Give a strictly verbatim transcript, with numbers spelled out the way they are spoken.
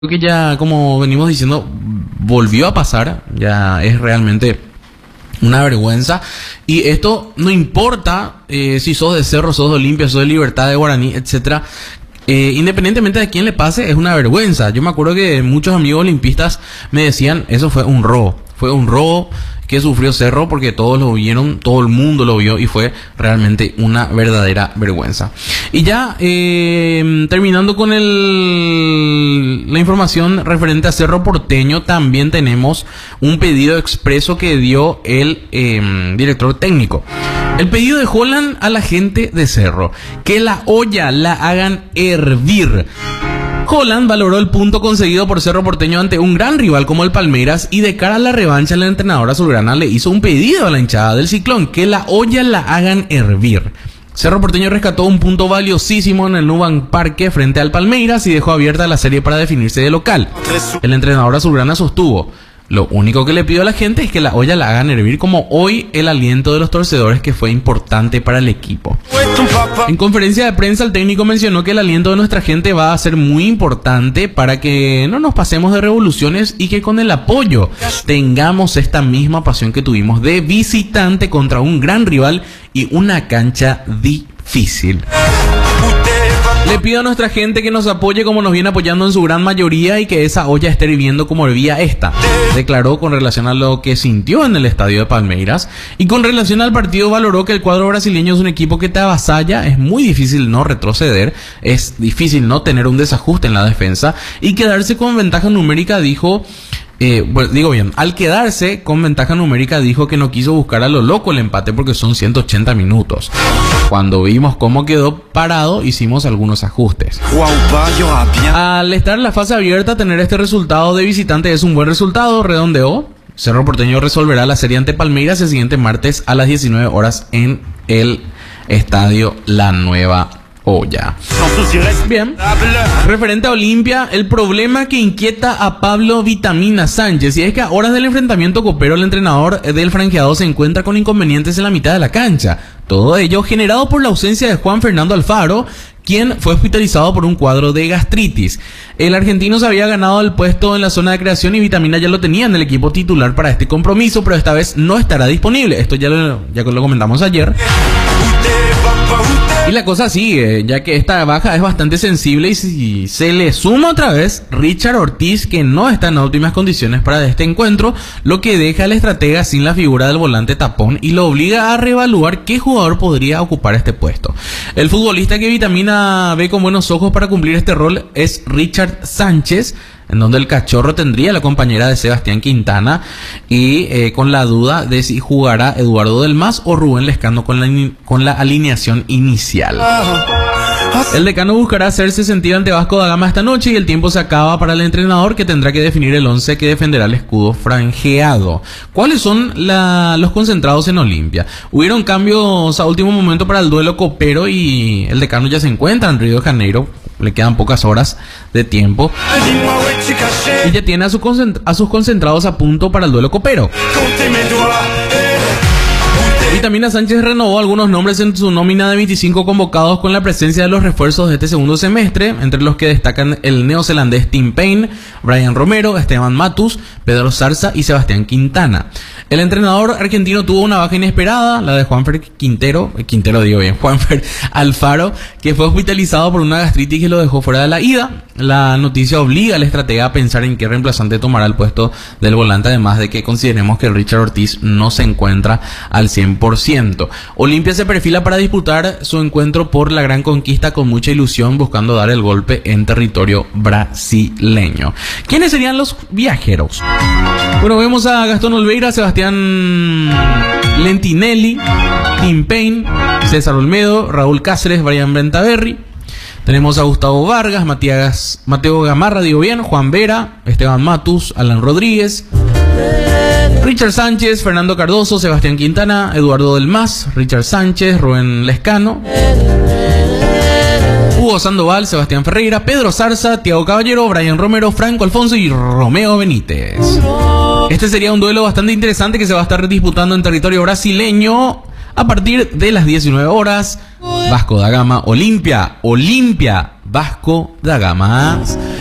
que ya, como venimos diciendo, volvió a pasar, ya es realmente una vergüenza. Y esto no importa eh, si sos de Cerro, sos de Olimpia, sos de Libertad, de Guaraní, etcétera. Eh, independientemente de quién le pase, es una vergüenza. Yo me acuerdo que muchos amigos olimpistas me decían, eso fue un robo, fue un robo que sufrió Cerro porque todos lo vieron, todo el mundo lo vio y fue realmente una verdadera vergüenza. Y ya eh, terminando con el, la información referente a Cerro Porteño, también tenemos un pedido expreso que dio el eh, director técnico. El pedido de Holland a la gente de Cerro, que la olla la hagan hervir. Holland valoró el punto conseguido por Cerro Porteño ante un gran rival como el Palmeiras y de cara a la revancha la entrenadora azulgrana le hizo un pedido a la hinchada del Ciclón, que la olla la hagan hervir. Cerro Porteño rescató un punto valiosísimo en el Nubank Parque frente al Palmeiras y dejó abierta la serie para definirse de local. El entrenador azulgrana sostuvo: lo único que le pido a la gente es que la olla la hagan hervir, como hoy el aliento de los torcedores, que fue importante para el equipo. En conferencia de prensa, el técnico mencionó que el aliento de nuestra gente va a ser muy importante para que no nos pasemos de revoluciones y que con el apoyo tengamos esta misma pasión que tuvimos de visitante contra un gran rival y una cancha difícil. Le pido a nuestra gente que nos apoye como nos viene apoyando en su gran mayoría y que esa olla esté hirviendo como hervía esta, declaró con relación a lo que sintió en el estadio de Palmeiras. Y con relación al partido, valoró que el cuadro brasileño es un equipo que te avasalla, es muy difícil no retroceder, es difícil no tener un desajuste en la defensa y quedarse con ventaja numérica, dijo... Eh, bueno, digo bien, al quedarse con ventaja numérica dijo que no quiso buscar a lo loco el empate porque son ciento ochenta minutos. Cuando vimos cómo quedó parado, hicimos algunos ajustes. Al estar en la fase abierta, tener este resultado de visitante es un buen resultado, redondeó. Cerro Porteño resolverá la serie ante Palmeiras el siguiente martes a las diecinueve horas en el estadio La Nueva Olla. Bien, referente a Olimpia, el problema que inquieta a Pablo Vitamina Sánchez, y es que a horas del enfrentamiento copero, el entrenador del franjeado se encuentra con inconvenientes en la mitad de la cancha. Todo ello generado por la ausencia de Juan Fernando Alfaro, quien fue hospitalizado por un cuadro de gastritis. El argentino se había ganado el puesto en la zona de creación y Vitamina ya lo tenía en el equipo titular para este compromiso, pero esta vez no estará disponible. Esto ya lo, ya lo comentamos ayer. Y la cosa sigue, ya que esta baja es bastante sensible y si se le suma otra vez Richard Ortiz, que no está en óptimas condiciones para este encuentro, lo que deja al estratega sin la figura del volante tapón y lo obliga a reevaluar qué jugador podría ocupar este puesto. El futbolista que Vitamina ve con buenos ojos para cumplir este rol es Richard Sánchez, en donde el cachorro tendría la compañera de Sebastián Quintana y eh, con la duda de si jugará Eduardo Del Mas o Rubén Lescano con la, con la alineación inicial. El decano buscará hacerse sentido ante Vasco da Gama esta noche y el tiempo se acaba para el entrenador, que tendrá que definir el once que defenderá el escudo franjeado. ¿Cuáles son la, los concentrados en Olimpia? Hubieron cambios a último momento para el duelo copero y el decano ya se encuentra en Río de Janeiro. Le quedan pocas horas de tiempo y ya tiene a, su concentra- a sus concentrados a punto para el duelo copero. Vitamina Sánchez renovó algunos nombres en su nómina de veinticinco convocados con la presencia de los refuerzos de este segundo semestre, entre los que destacan el neozelandés Tim Payne, Brian Romero, Esteban Matus, Pedro Zarza y Sebastián Quintana. El entrenador argentino tuvo una baja inesperada, la de Juanfer Quintero, Quintero digo bien, Juanfer Alfaro, que fue hospitalizado por una gastritis que lo dejó fuera de la ida. La noticia obliga al estratega a pensar en qué reemplazante tomará el puesto del volante, además de que consideremos que Richard Ortiz no se encuentra al cien por ciento. Olimpia se perfila para disputar su encuentro por la gran conquista con mucha ilusión, buscando dar el golpe en territorio brasileño. ¿Quiénes serían los viajeros? Bueno, vemos a Gastón Olveira, Sebastián Lentinelli, Tim Payne, César Olmedo, Raúl Cáceres, Brian Brentaberry. Tenemos a Gustavo Vargas, Matías, Mateo Gamarra, digo bien, Juan Vera, Esteban Matus, Alan Rodríguez, Richard Sánchez, Fernando Cardoso, Sebastián Quintana, Eduardo Del Mas, Richard Sánchez, Rubén Lescano, Hugo Sandoval, Sebastián Ferreira, Pedro Zarza, Thiago Caballero, Brian Romero, Franco Alfonso y Romeo Benítez. Este sería un duelo bastante interesante que se va a estar disputando en territorio brasileño a partir de las diecinueve horas. Vasco da Gama, Olimpia, Olimpia, Vasco da Gama.